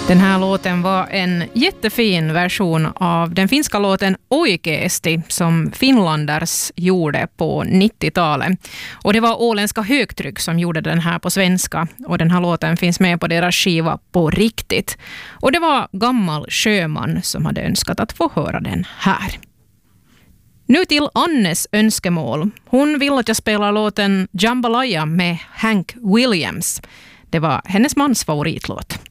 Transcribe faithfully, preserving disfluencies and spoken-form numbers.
Den här låten var en jättefin version av den finska låten Oikeesti som Finlanders gjorde på nittiotalet. Och det var åländska högtryck som gjorde den här på svenska. Och den här låten finns med på deras skiva På riktigt. Och det var Gammal sjöman som hade önskat att få höra den här. Nu till Annes önskemål. Hon vill att jag spelar låten Jambalaya med Hank Williams. Det var hennes mans favoritlåt.